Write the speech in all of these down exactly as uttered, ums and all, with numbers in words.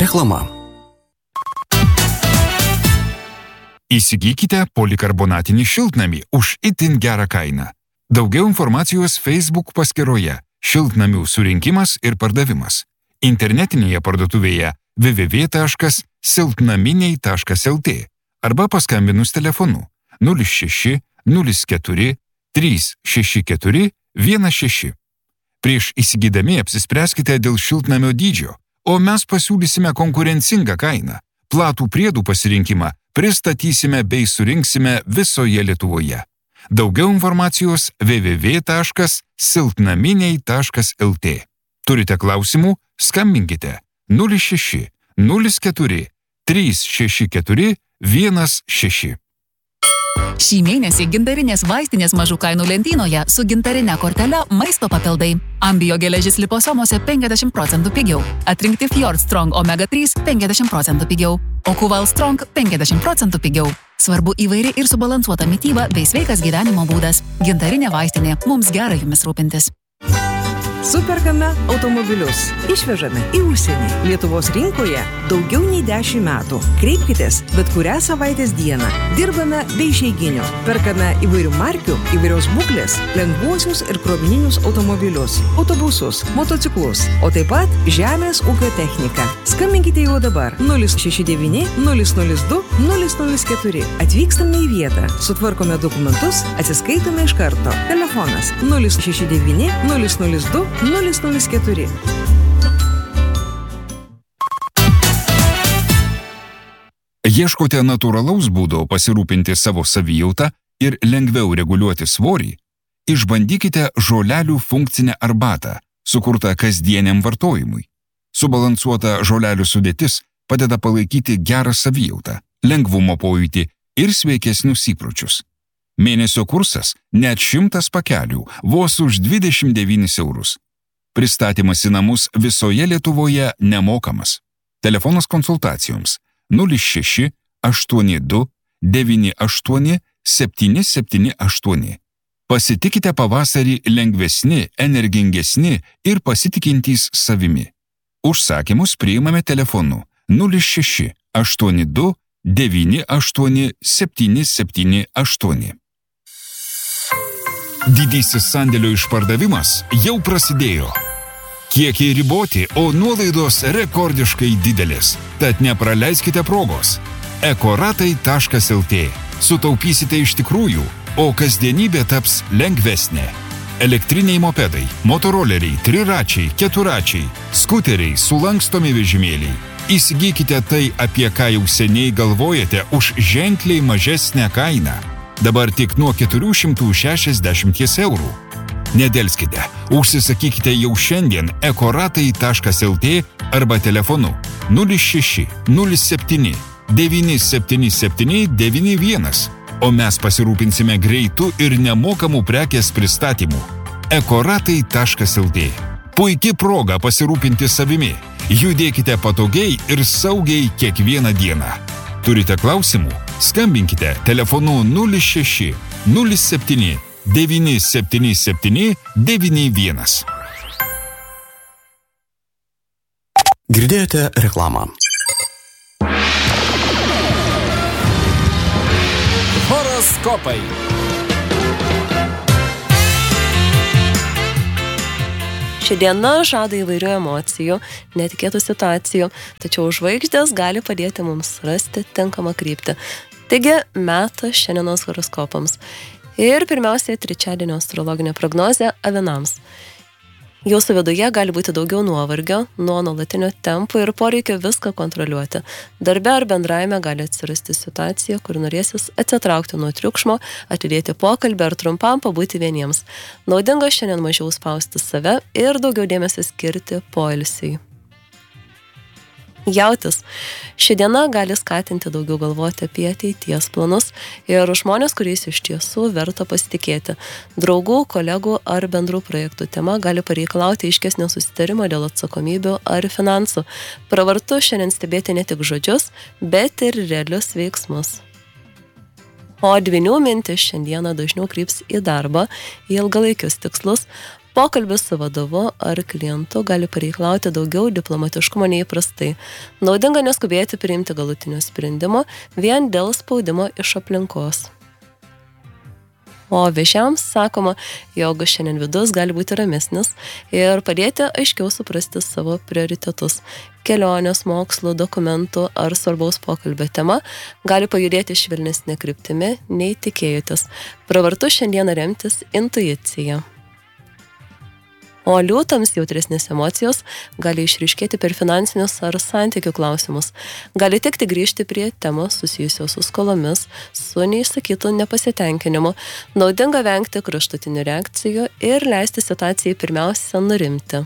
Reklama. Įsigykite polikarbonatinį šiltnamį už itin gerą kainą. Daugiau informacijos Facebook paskyroje Šiltnamių surinkimas ir pardavimas. Internetinėje parduotuvėje w w w taškas silpnaminiai taškas l t arba paskambinus telefonu nulis šeši nulis keturi trys šeši keturi vienas šeši. Prieš įsigydami apsispręskite dėl šiltnamio dydžio, o mes pasiūlysime konkurencingą kainą. Platų priedų pasirinkimą pristatysime bei surinksime visoje Lietuvoje. Daugiau informacijos w w w taškas silpnaminiai taškas l t. Turite klausimų? Skambinkite nulis šeši nulis keturi trys šeši keturi vienas šeši. Šį mėnesį gintarinės vaistinės mažų kainų lentynoje su gintarine kortele maisto papildai. Ambio geležis liposomose penkiasdešimt procentų pigiau. Atrinkti Fjord Strong omega trys penkiasdešimt procentų pigiau. O Kuval Strong penkiasdešimt procentų pigiau. Svarbu įvairi ir subalansuota mityba bei sveikas gyvenimo būdas. Gintarinė vaistinė. Mums gera jumis rūpintis. Superkame automobilius. Išvežame į užsienį. Lietuvos rinkoje daugiau nei dešimt metų. Kreipkitės bet kurią savaitės dieną. Dirbame be išeiginio. Perkame įvairių markių, įvairios būklės, lengvuosius ir krovininius automobilius, autobusus, motociklus, o taip pat žemės ūkio techniką. Skambinkite jau dabar nulis šeši devyni nulis nulis du nulis nulis keturi. Atvykstame į vietą, sutvarkome dokumentus, atsiskaitome iš karto. Telefonas nulis šeši devyni nulis nulis du nulis nulis keturi. Ieškote natūralaus būdo pasirūpinti savo savijautą ir lengviau reguliuoti svorį? Išbandykite žolelių funkcinę arbatą, sukurtą kasdieniam vartojimui. Subalansuota žolelių sudėtis padeda palaikyti gerą savijautą, lengvumo pojūtį ir sveikesnius įpročius. Mėnesio kursas net šimtas pakelių, vos už dvidešimt devynis eurus. Pristatymas į namus visoje Lietuvoje nemokamas. Telefonas konsultacijoms nulis šeši aštuoni du devyni aštuoni septyni septyni aštuoni. Pasitikite pavasarį lengvesni, energingesni ir pasitikintys savimi. Užsakymus priimame telefonu nulis šeši aštuoni du devyni aštuoni septyni septyni aštuoni. Didysis sandėlio išpardavimas jau prasidėjo. Kiekiai riboti, o nuolaidos rekordiškai didelės. Tad nepraleiskite progos. ekoratai taškas l t. Sutaupysite iš tikrųjų, o kasdienybė taps lengvesnė. Elektriniai mopedai, motoroleriai, triračiai, keturačiai, skuteriai, sulankstomi vežimėliai. Įsigykite tai, apie ką jau seniai galvojate, už ženkliai mažesnę kainą. Dabar tik nuo keturių šimtų šešiasdešimt eurų. Nedelskite, užsisakykite jau šiandien ekoratai taškas l t arba telefonu nulis šeši nulis septyni devyni septyni septyni devyni vienas, o mes pasirūpinsime greitų ir nemokamų prekės pristatymų. ekoratai taškas l t. Puiki proga pasirūpinti savimi. Judėkite patogiai ir saugiai kiekvieną dieną. Turite klausimų? Skambinkite telefonu nulis šeši nulis septyni devyni septyni septyni devyni vienas. Girdėjote reklamą. Horoskopai. Ši diena žada įvairių emocijų, netikėtų situacijų, tačiau žvaigždės gali padėti mums rasti tinkamą kryptį. Taigi, metas šiandienos horoskopams. Ir pirmiausiai trečiadienio astrologinė prognozė avinams. Jūsų viduje gali būti daugiau nuovargio, nuo nuolatinio tempo ir poreikio viską kontroliuoti. Darbe ar bendraime gali atsirasti situacija, kur norėsis atsitraukti nuo triukšmo, atidėti pokalbį ar trumpam pabūti vieniems. Naudinga šiandien mažiau spausti save ir daugiau dėmesio skirti poilsiui. Jautis. Ši diena gali skatinti daugiau galvoti apie ateities planus ir žmonės, kuriais iš tiesų verta pasitikėti. Draugų, kolegų ar bendrų projektų tema gali pareikalauti aiškesnio susitarimo dėl atsakomybių ar finansų. Pravartu šiandien stebėti ne tik žodžius, bet ir realius veiksmus. O dvynių mintis šiandieną dažniau kryps į darbą, į ilgalaikius tikslus. Pokalbis su vadovu ar klientu gali pareikalauti daugiau diplomatiškumo neįprastai. Naudinga neskubėti priimti galutinio sprendimo vien dėl spaudimo iš aplinkos. O viešiams sakoma, jog šiandien vidus gali būti ramesnis ir padėti aiškiau suprasti savo prioritetus. Kelionės, mokslo, dokumentų ar svarbaus pokalbio tema gali pajudėti švelnesnė kryptimi, nei tikėjotės. Pravartu šiandieną remtis intuicija. O liūtams jautresnės emocijos gali išryškėti per finansinius ar santykių klausimus. Gali tekti grįžti prie temos susijusios su skolomis, su neišsakytų nepasitenkinimu. Naudinga vengti kraštutinių reakcijų ir leisti situacijai pirmiausia nurimti.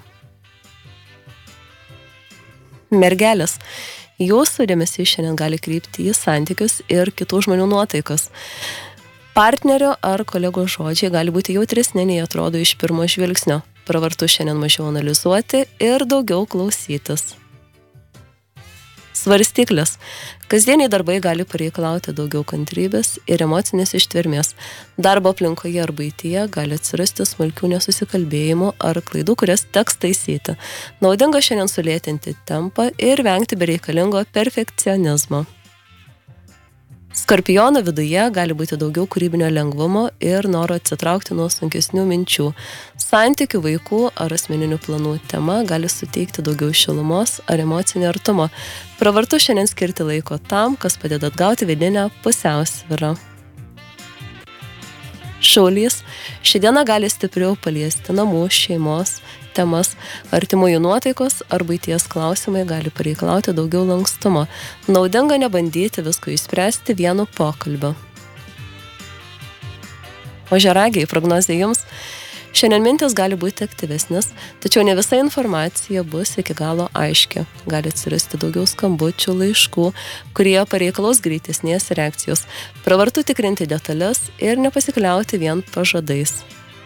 Mergelės. Jūsų dėmesys šiandien gali krypti į santykius ir kitų žmonių nuotaikas. Partnerio ar kolegos žodžiai gali būti jautresni, nei atrodo iš pirmo žvilgsnio. Pravartu šiandien mažiau analizuoti ir daugiau klausytis. Svarstyklės. Kasdieniai darbai gali pareikalauti daugiau kantrybės ir emocinės ištvermės. Darbo aplinkoje ar buityje gali atsirasti smulkių nesusikalbėjimų ar klaidų, kurias teks taisyti. Naudinga šiandien sulėtinti tempą ir vengti bereikalingo perfekcionizmo. Skorpiono viduje gali būti daugiau kūrybinio lengvumo ir noro atsitraukti nuo sunkesnių minčių. Santykių, vaikų ar asmeninių planų tema gali suteikti daugiau šilumos ar emocinio artumo. Pravartu šiandien skirti laiko tam, kas padeda atgauti vidinę pusiausvyrą. Šaulys. Ši diena gali stipriau paliesti namų, šeimos temas, artimųjų nuotaikos ar buities klausimai gali pareikalauti daugiau lankstumo. Naudinga nebandyti visko išspręsti vienu pokalbiu. Ožiaragiai, prognozė jums. Šiandien mintis gali būti aktyvesnis, tačiau ne visa informacija bus iki galo aiški. Gali atsirasti daugiau skambučių, laiškų, kurie pareikalaus greitesnės reakcijos. Pravartu tikrinti detalės ir nepasikliauti vien pažadais.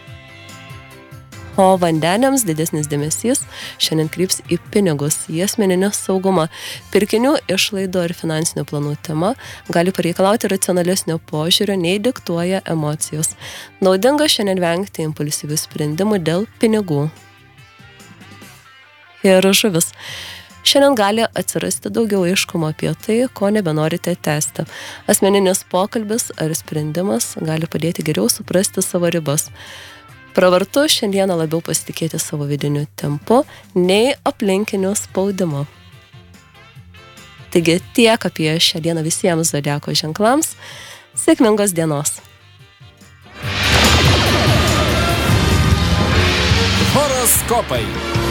O vandeniams didesnis dėmesys šiandien kryps į pinigus, į asmeninį saugumą. Pirkinių, išlaidų ar finansinių planų tema gali pareikalauti racionalesnio požiūrio, nei diktuoja emocijos. Naudinga šiandien vengti impulsyvių sprendimų dėl pinigų. Ir žuvis. Šiandien gali atsirasti daugiau aiškumo apie tai, ko nebenorite tęsti. Asmeninis pokalbis ar sprendimas gali padėti geriau suprasti savo ribas. Pravartu šiandieną labiau pasitikėti savo vidiniu tempu, nei aplinkiniu spaudimu. Taigi tiek apie šią dieną visiems zodiako ženklams. Sėkmingos dienos. Horoskopai.